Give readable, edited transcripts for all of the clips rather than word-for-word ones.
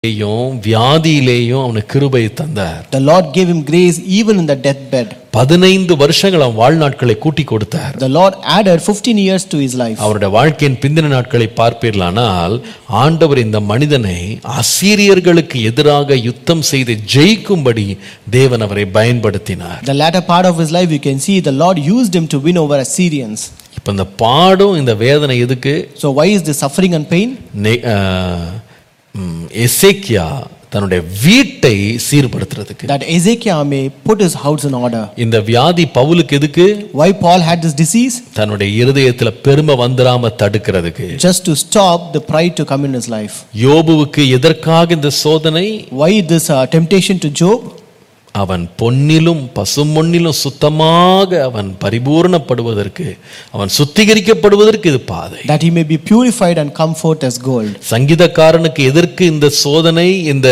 வியாதியிலேயும் அவனுக்கு கிருபை தந்தார். The Lord gave him grace even in the deathbed. 15 வருஷங்கள் அவன் வாழ்நாட்களை கூட்டி கொடுத்தார். The Lord added 15 years to his life. அவருடைய வாழ்க்கையின் பிந்தின நாட்களை பார்ப்பீர்களானால் ஆண்டவர் இந்த மனிதனை அசீரியர்களுக்கு எதிராக யுத்தம் செய்து ஜெயிக்கும்படி தேவன் அவரை பயன்படுத்தினார். The latter part of his life you can see the Lord used him to win over Assyrians. இப்ப இந்த பாடும் இந்த வேதனை எதுக்கு? So why is the suffering and pain? எசேக்கியா தன்னுடைய வீட்டை சீர்படுத்துறதுக்கு. That Ezekiel may put his house in order. இந்த வியாதி பவுலுக்கு எதுக்கு? Why Paul had this disease? தன்னுடைய இருதயத்துல பெருமை வந்துராம தடுக்கிறதுக்கு. Just to stop the pride to come in his life. யோபுவுக்கு எதற்காக இந்த சோதனை? Why this temptation to Job? அவன் பொன்னிலும் பசுமொன்னிலும் சுத்தமாக அவன் பரிபூர்ணப்படுவதற்கு, அவன் சுத்திகரிக்கப்படுவதற்கு இது பாதை. That he may be purified and come forth as gold. சங்கீதக்காரனுக்கு எதற்கு இந்த சோதனை, இந்த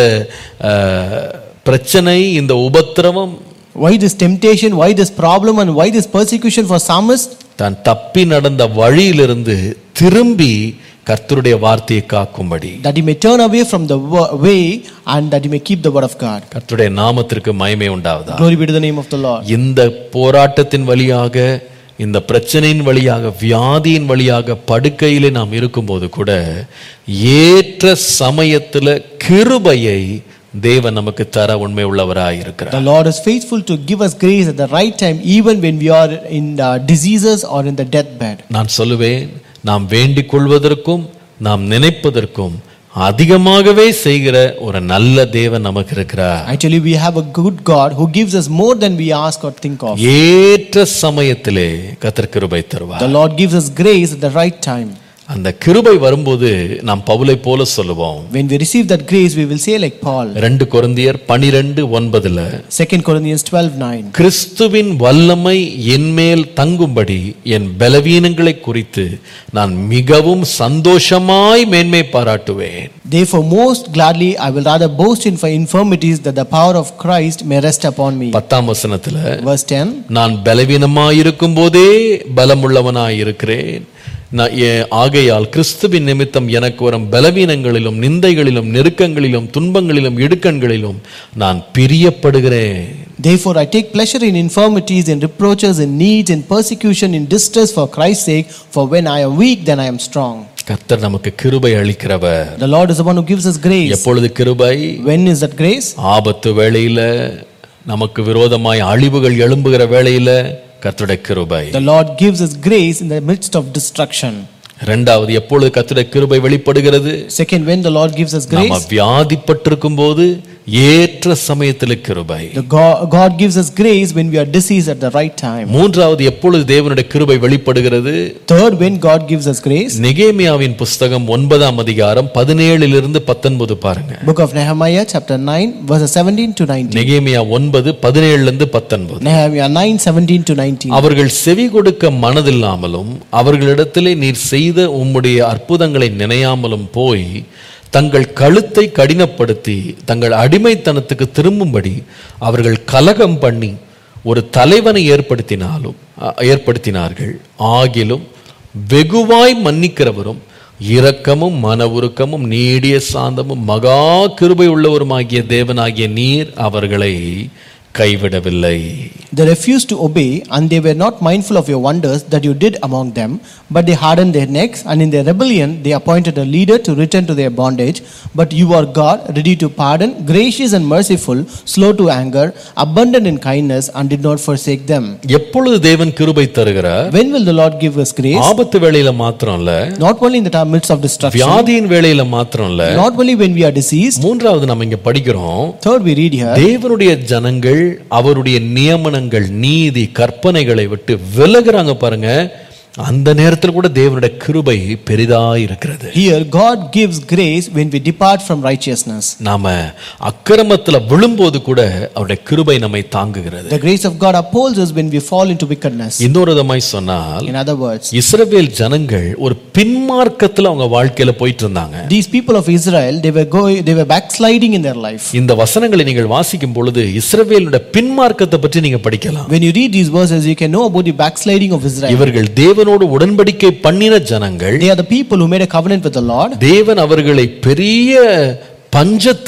பிரச்சனை, இந்த உபத்திரவம்? Why this temptation, why this problem and why this persecution for psalmist? தான் தப்பி நடந்த வழியிலிருந்து திரும்பி கர்த்தருடைய வார்த்தையை காக்கும்படி. That he may turn away from the way and that he may keep the word of God. கர்த்தருடைய நாமத்திற்கு மகிமை உண்டாவதாக. Glory be to the name of the Lord. இந்த போராட்டத்தின் வழியாக, இந்த பிரச்சனையின் வழியாக, வியாதியின் வழியாக படுக்கையிலே நாம் இருக்கும்போது கூட ஏற்ற சமயத்தில் கிருபையை தேவன் நமக்கு தர உண்மை உள்ளவராய் இருக்கிறார். The Lord is faithful to give us grace at the right time even when we are in diseases or in the deathbed. நான் சொல்லுவேன், நாம் வேண்டிக் கொள்வதற்கும் நாம் நினைப்பதற்கும் அதிகமாகவே செய்கிற ஒரு நல்ல தேவன் நமக்கு இருக்கிறார். Actually we have a good God who gives us more than we ask or think of. ஏற்ற சமயத்திலே கர்த்தர் கிருபை தருவார். The Lord gives us grace at the right time. அந்த கிருபை வரும்போது நாம் பவுலை போல சொல்லுவோம். When we receive that grace we will say like Paul. 2 கொரிந்தியர் 12:9 2 Corinthians 12:9 கிறிஸ்துவின் வல்லமை என்மேல் தங்கும்படி என் பலவீனங்களை குறித்து நான் மிகவும் சந்தோஷமாய் மேன்மை பாராட்டுவேன். Therefore most gladly I will rather boast in my infirmities that the power of Christ may rest upon me. 10 வசனத்துல Verse 10 நான் பலவீனமாய் இருக்கும்போதே பலமுள்ளவனாய் இருக்கிறேன். ஆகையால் கிறிஸ்துவின் நிமித்தம் எனக்கு வரும் பலவீனங்களிலும் நிந்தைகளிலும் நெருக்கங்களிலும் துன்பங்களிலும் இடுக்கண்களிலும் நான் பிரியப்படுகிறேன். Therefore I take pleasure in infirmities, in reproaches, in needs, in persecution, in distress for Christ's sake, for when I am weak then I am strong. கர்த்தர் நமக்கு கிருபை அளிக்கிறவர். The Lord is the one who gives us grace. எப்பொழுது கிருபை? When is that grace? ஆபத்து வேளையில, நமக்கு விரோதமாய் அழிவுகள் எழும்புகிற வேளையில கர்த்தருடைய கிருபை. The Lord gives us grace in the midst of destruction. இரண்டாவது, எப்பொழுது கர்த்தருடைய கிருபை வெளிப்படுகிறது? Second, when the Lord gives us grace. நாம வியாதிப்பட்டிருக்கும் போது ஏற்ற சமயத்தில் கிருபை. God gives us grace when we are diseased at the right time. மூன்றாவது, எப்பொழுது தேவனுடைய கிருபை வெளிப்படுகிறது? Third, when God gives us grace. நெகேமியாவின் புத்தகம் 9ஆம் அதிகாரம் 17 இலிருந்து 19 பாருங்க. Book of Nehemiah chapter 9 verses 17 to 19. நெகேமியா 9:17 இலிருந்து 19. Nehemiah 9:17 to 19. அவர்கள் செவி கொடுக்க மனதில்லாமலும் அவர்களிடத்திலே நீர் செய்த உம்முடைய அற்புதங்களை நினையாமலும் போய் தங்கள் கழுத்தை கடினப்படுத்தி தங்கள் அடிமைத்தனத்துக்கு திரும்பும்படி அவர்கள் கலகம் பண்ணி ஒரு தலைவனை ஏற்படுத்தினார்கள். ஆகிலும் வெகுவாய் மன்னிக்கிறவரும் இரக்கமும் மன உருக்கமும் நீடிய சாந்தமும் மகா கிருபை உள்ளவருமாகிய தேவனாகிய நீர் அவர்களை கைவிடவில்லை. They refused to obey, and they were not mindful of your wonders that you did among them, but they hardened their necks, and in their rebellion they appointed a leader to return to their bondage. But you are God, ready to pardon, gracious and merciful, slow to anger, abundant in kindness, and did not forsake them. எப்பொழுது தேவன் கிருபை தருகிறார்? When will the Lord give us grace? ஆபத்து வேளையில மாத்திரம் இல்ல, not only in the midst of destruction, வியாதியின் வேளையில மாத்திரம் இல்ல, not only when we are diseased. மூன்றாவது நம்ம இங்க படிக்கிறோம். Third, we read here, தேவனுடைய ஜனங்கள் அவருடைய நியமனங்கள் நீதி கற்பனைகளை விட்டு விலகுறாங்க பாருங்க. அந்த நேரத்தில் கூட தேவனுடைய கிருபை பெரிதாய் இருக்கிறது. Here God gives grace when we depart from righteousness. நாம அக்கிரமத்துல விழும்போது கூட அவருடைய கிருபை நம்மை தாங்குகிறது. The grace of God upholds us when we fall into wickedness. இன்னொரு விதமாய் சொன்னால், in other words, இஸ்ரவேல் ஜனங்கள் ஒரு பின்மார்க்கத்துல அவங்க வாழ்க்கையில போயிட்டு இருந்தாங்க. These people of Israel, they were backsliding in their life. இந்த வசனங்களை நீங்கள் வாசிக்கும் பொழுது இஸ்ரவேலுடைய பின்மார்க்கத்தை பற்றி நீங்க படிக்கலாம். When you read these verses you can know about the backsliding of Israel. இவர்கள் தேவனோடு உடன்படிக்கை பண்ணின ஜனங்கள். They are the people who made a covenant with the Lord. தேவன் அவர்களை பெரிய பஞ்சத்தை